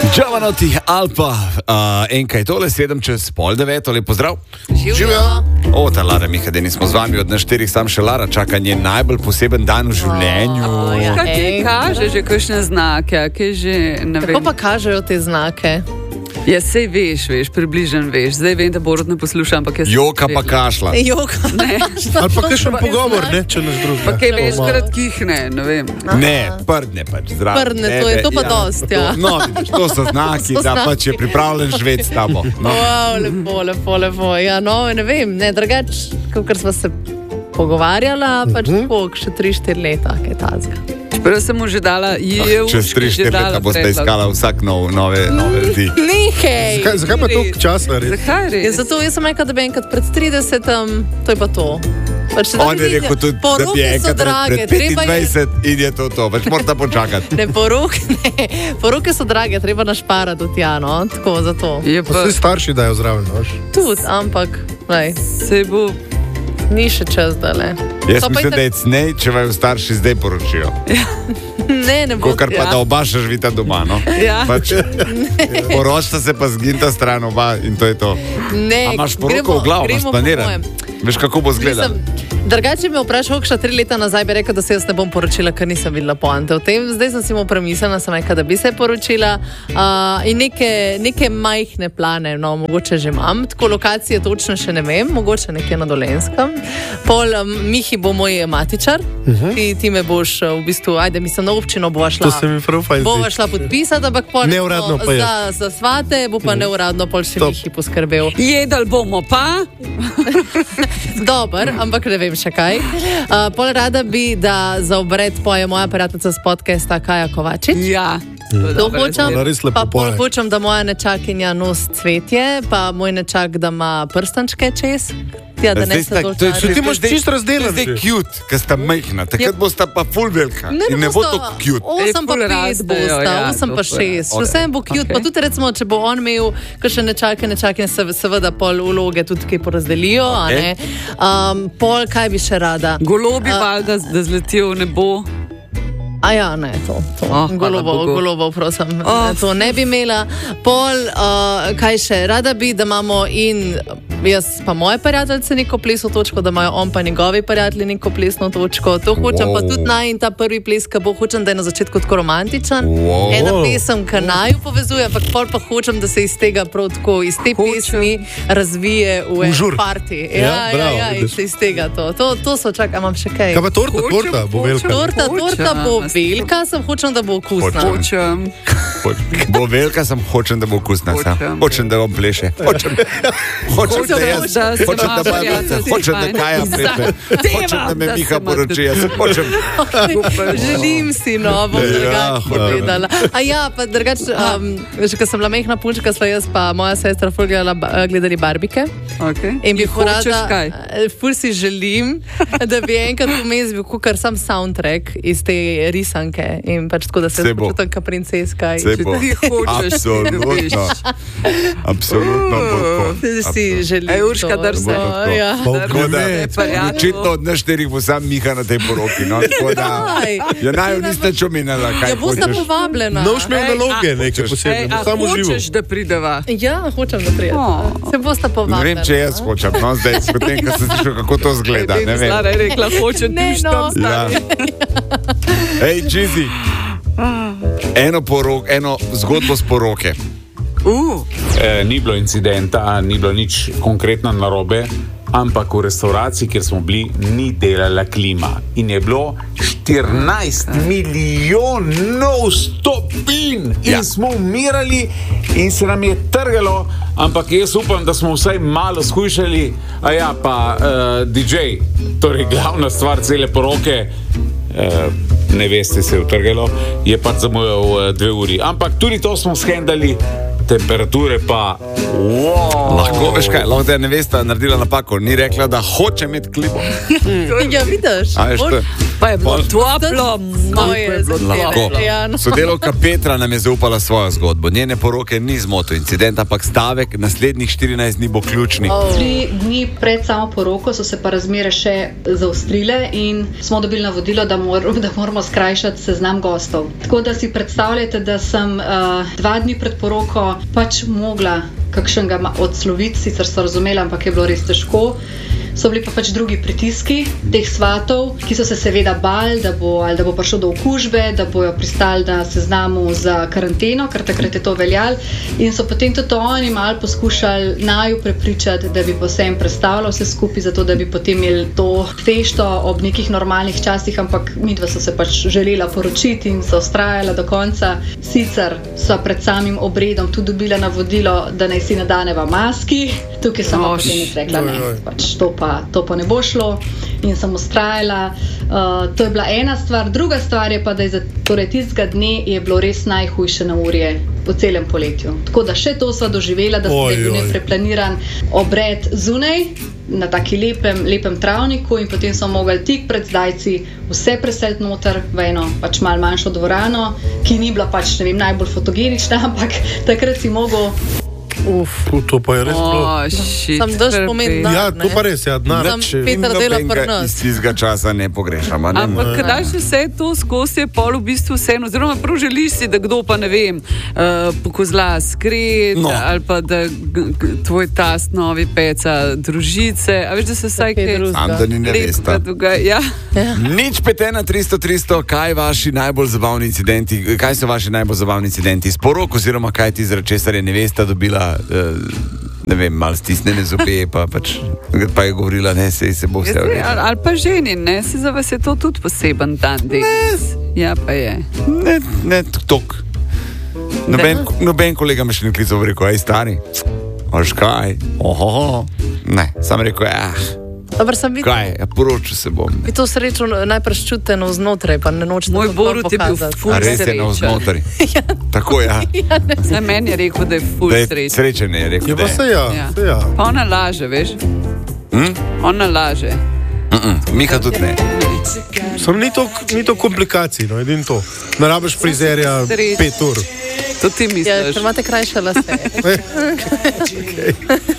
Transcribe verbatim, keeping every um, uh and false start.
Giovanoti Alpa, uh, enkaj tole, sedem čez pol deveto, lep pozdrav. Živijo. O, ta Lara Mihadeni smo z vami od nas štirih, sam še Lara čaka njen najbolj poseben dan v življenju. Oh, ja. Kaj ti kaže že kakšne znake, kaj že ne vem. Kako pa kažejo te znake? Ja, sej veš, veš, približen veš. Zdaj vem, da Borut ne posluša, ampak jaz... Joka pa kašla. Joka. Ne. Ali pa kakšen pogovor, ne, če nas drugega. Pa kaj večkrat kihne, ne vem. Ne, prdne pač, zdravo. Prdne, to je to pa dost, ja. To, no, vidiš, to so znaki, To so da znaki. pač je pripravljen živeti s tabo. No. Wow, lepo, lepo, lepo. Ja, no, ne vem, ne, drugač, kakor smo se pogovarjala, pač Mhm. tako, še tri štiri leta, kaj tazga. Prvo sem mu že dala jev, Čez tri štiri leta boste iskala vsak nov, nove, nove ljudi. Nehej! Zakaj, zakaj pa toliko časa, res? Zakaj Ja, res? zato jaz sem rekla, da bi enkrat pred tridesetim, to je pa to. Pač, da On je vidim, rekel tudi, da bi poroke so enkrat drage, pred treba je... petindvajset in je to to, več morate počakati. Ne, poroke, ne, poroke so drage, treba našparati od tja, no, tako, zato. Je Pa pa, vsi starši dajo zraven, noš. Tudi, ampak, lej, se bo... ni še čas, da le. Jaz Pa pa mislim, itak- da je cnej, če vaju starši zdaj poročijo. Ne, ne bo. Kokar pa Ja. da oba še živita doma, no? Ja. Pač, poročita se pa zginta stran oba in to je to. Ne, A imaš poroko gremo- v glavu, imaš gremo po planiran? mojem. Veš, kako bo izgledalo? Mislim, drugače me vprašal, kakšna tri leta nazaj bi rekel, da se jaz ne bom poročila, ker nisem videla poante v tem. Zdaj sem si mu premislila, sem rekla, da bi se poročila uh, in neke, neke majhne plane, no, mogoče že imam. Tako lokacije točno še ne vem, mogoče nekje na Dolenskem. Pol um, Mihi bo moj matičar, uh -huh. ti, ti me boš uh, v bistvu, ajde, mislim, na občino bova šla. To se mi prav fajn Bova zdi. šla podpisati, ampak pol Neuradno no, pa je. za, za svate bo pa neuradno pol še Top. Mihi poskrbel. Jedal bomo pa. Dober, ampak ne vem še kaj. Uh, pol rada bi, da za obred poje moja prijateljica z podcasta Kaja Kovačič. Ja. To je To dobra hočem, Ona res lepo pa pol poje. hočem, da moja nečakinja nos cvetje, pa moj nečak, da ima prstančke čez. Ja, da ne Zdaj se sta- to to je čari. že- Ti imaš zdaj- čisto razdelan Zdaj že. cute, ker sta majhna, takrat Ja. bosta pa full velika. Ne, In ne bo bosta- to cute. Osem pa ful pet rastejo, bosta, ja, osem to pa ful šest. Še rastejo. vsem bo cute, Okej. pa tudi recimo, če bo on imel kakšne nečake, nečake se seveda pol vloge tudi kaj porazdelijo, a Okej. ne. Um, pol, kaj bi še rada? Golobi A- valjda, da zletijo v nebo. A ja, ne, to. to. Oh, hvala golobov, Bogu. golobov, prosim. Oh. To ne bi imela. Pol, uh, kaj še, rada bi, da imamo in jaz pa moje prijateljice neko plesno točko, da imajo on pa njegovi prijatelji neko plesno točko. To hočem, Wow. pa tudi naj in ta prvi ples, ki bo hočem, da je na začetku tako romantičen. Wow. Ena pesem, ki naju povezuje, ampak pol pa hočem, da se iz tega prav tako, iz te Hočem. pesmi razvije v en žur. party. Ja, Ja, ja, bravo, ja, in vidiš. se iz tega to. To, to so, čakaj, imam še kaj. Kaj pa torta, Hočem, torta bo hočem. velika. Torta, torta Hočem. bo velika, sem hočem, da bo okusna. Hočem. Hočem. Hoč- Bo velika, sem hočem, da bo okusna. sam. Hočem. Hočem, da on pleše. Hočem, hočem da jaz. da se Hočem, da ima Barbara- prijatelj, hočem, da fajn. Kaja pleše. Hočem, da me da se Miha imate- poroči. Jaz hočem. Želim si, no, bom Ja, drugače hvala. povedala. A ja, pa drugače, um, že ko sem bila mehna punčka, sva jaz pa moja sestra ful gledala, ba- gledali barbike. Okay. In bi hočeš rada, kaj? eh, ful si želim, da bi enkrat vmes bil kukar sam soundtrack iz te risanke in pač tako, da se Se bo. počutim kot princeska. in- Se bo. ti hočeš, Absolutno. Absolutno bo tako. Si želim. Ej, Urška, to, drž se. no, ja. Tako da, Ne, očitno od nas štirih bo sam Miha na tej poroki. No? Tako da, Aj. ja, naj niste čominala, kaj Ja, bosta hočeš. povabljena. No, imel Ej, naloge a- neke Ej, posebne, a samo živo. hočeš, da prideva? Ja, hočem, da prijete. Oh. Se bosta Ne povabljena. vem, če jaz hočem, no, zdaj, potem, ko sem slišal, kako to zgleda. Ne vem. Stara je rekla, hočem, Ne, ti no. tam Ja. stari. Hej, Čizi, eno, porok, eno zgodbo z poroke. Uh, Eh, ni bilo incidenta, ni bilo nič konkretno narobe, ampak v restavraciji, kjer smo bili, ni delala klima. In je bilo štirinajst milijonov stopinj, in Ja. smo umirali, in se nam je trgalo, ampak jaz upam, da smo vsaj malo skušali. A ja, pa uh, D J, torej glavna stvar cele poroke. Uh, ne veste, se je utrgalo, je pač zamujal uh, dve uri. Ampak tudi to smo shendali, temperature pa. Wow. Lahko, veš kaj, lahko da je nevesta naredila napako, ni rekla, da hoče imeti klibo. Ja, vidiš. A veš, to je- Pa je bilo Pol- toplo, Moje Lahko. zadeve. Ja, no. Sodelavka Petra nam je zaupala svojo zgodbo. Njene poroke ni zmotil incident, ampak stavek naslednjih štirinajst dni bo ključni. Oh. Tri dni pred samo poroko so se pa razmere še zaostrile in smo dobili navodilo, da, mor, da moramo skrajšati seznam gostov. Tako da si predstavljate, da sem uh, dva dni pred poroko pač mogla kakšnega ma- odsloviti, sicer so razumela, ampak je bilo res težko. So bili pa pač drugi pritiski teh svatov, ki so se seveda bali, da bo, ali da bo prišlo do okužbe, da bojo pristali na seznamu za karanteno, ker takrat je to veljalo. In so potem tudi oni malo poskušali naju prepričati, da bi posem predstavljal vse skupaj, zato da bi potem imeli to fešto ob nekih normalnih časih, ampak midva so se pač želela poročiti in so vztrajala do konca. Sicer so pred samim obredom tudi dobila navodilo, da naj si nadaneva maski. Tukaj sem pa Oš. potem jaz rekla, ne, Oj, oj. pač to pa, to pa ne bo šlo in sem ustrajala. Uh, to je bila ena stvar. Druga stvar je pa, da je za, torej tistega dne je bilo res najhujše neurje v celem poletju. Tako da še to sva doživela, da Oj, se je bil oj. nepreplaniran obred zunaj, na taki lepem, lepem travniku in potem smo mogli tik pred zdajci vse preseliti noter v eno pač malo manjšo dvorano, ki ni bila pač, ne vem, najbolj fotogenična, ampak takrat si mogel. Uf. Tu, to pa je res bilo. Oh, shit, Sam daš pomeni trpi. da. Ja, ne. to pa res, ja, denar. Sam Če- Peter dela pri Nobenega nas. iz tistega časa ne pogrešam. a Ne? Ampak, kadar še vse to skozi je pol v bistvu vseeno, oziroma prav želiš si, da kdo pa ne vem, uh, pokozla skret, No. ali pa da g- g- tvoj tast novi peca družice, a veš, da se vsaj Kaj kaj drugega. Sam, da ni nevesta. lepega dogaja. Ja. Nič petena tristo tristo, kaj vaši najbolj zabavni incidenti, kaj so vaši najbolj zabavni incidenti iz porok, oziroma kaj ti zaradi česar je nevesta dobila, uh, ne vem, malo stisnjene zobe, pa, pač, pa je govorila, ne, sej se bo vse Jaz, vrnilo. ali, ali pa ženi, ne, se za vas je to tudi poseben dan. Danes. Ja, pa je. Ne, ne, tok. Noben, noben kolega me še ni klical, rekel, aj stari, oš kaj, ohoho. Ne, sam rekel, ah, Dobar, sem videl. kaj, ja, poročil se bom. Vi to srečo najprej čutite navznotraj, pa ne nočete Moj to gor Borut je bil pokazati. ful A res je srečen. navznotraj. Tako ja, Zdaj meni je rekel, da je ful da je srečen. srečen, je rekel. Je da pa je. se ja, Ja. se ja. Pa ona laže, veš? Hm? Ona laže. Mm-mm, Miha tudi ne. Sam ni to, ni to komplikacij, no, edin to. Ne rabiš frizerja Srečen. pet ur. To ti Ja, misliš. ker imate krajše lase. Okay.